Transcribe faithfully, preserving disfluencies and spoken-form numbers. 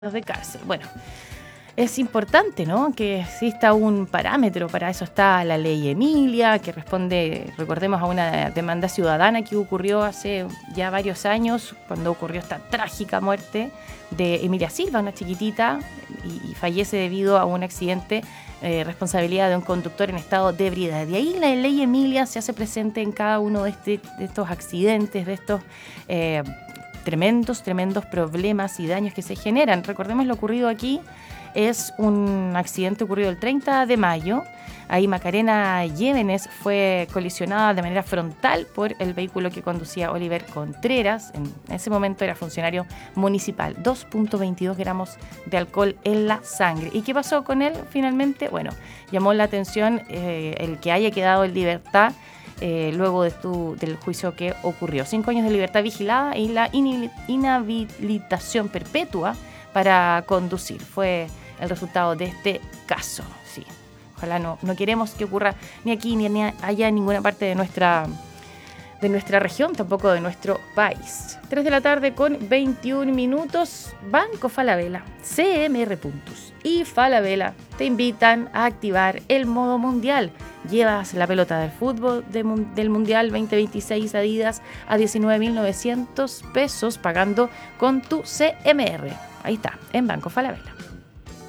de cárcel. Bueno, es importante, ¿no?, que exista un parámetro. Para eso está la ley Emilia, que responde, recordemos, a una demanda ciudadana que ocurrió hace ya varios años, cuando ocurrió esta trágica muerte de Emilia Silva, una chiquitita, y, y fallece debido a un accidente, eh, responsabilidad de un conductor en estado de ebriedad. De ahí la ley Emilia se hace presente en cada uno de, este, de estos accidentes, de estos eh, tremendos, tremendos problemas y daños que se generan. Recordemos lo ocurrido aquí. Es un accidente ocurrido el treinta de mayo. Ahí Macarena Llévenes fue colisionada de manera frontal por el vehículo que conducía Oliver Contreras. En ese momento era funcionario municipal. dos punto veintidós gramos de alcohol en la sangre. ¿Y qué pasó con él finalmente? Bueno, llamó la atención eh, el que haya quedado en libertad Eh, luego de tu, del juicio que ocurrió. Cinco años de libertad vigilada y la inhabilitación perpetua para conducir. Fue el resultado de este caso. Sí, ojalá no, no queremos que ocurra ni aquí ni allá en ninguna parte de nuestra, de nuestra región, tampoco de nuestro país. tres de la tarde con veintiún minutos. Banco Falabella, C M R Puntos y Falabella te invitan a activar el modo mundial. Llevas la pelota del fútbol de, del Mundial veinte veintiséis Adidas a diecinueve mil novecientos pesos pagando con tu C M R. Ahí está, en Banco Falabella.